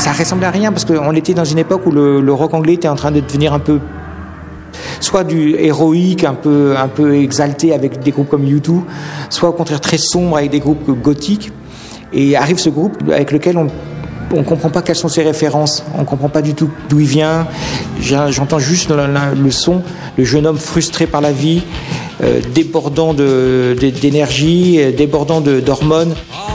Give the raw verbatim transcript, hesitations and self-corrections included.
ça ressemblait à rien parce qu'on était dans une époque où le, le rock anglais était en train de devenir un peu soit du héroïque, un peu, un peu exalté avec des groupes comme U deux, soit au contraire très sombre avec des groupes gothiques. Et arrive ce groupe avec lequel on on ne comprend pas quelles sont ses références, on ne comprend pas du tout d'où il vient. J'entends juste le, le son, le jeune homme frustré par la vie, euh, débordant de, de, d'énergie, débordant de, d'hormones.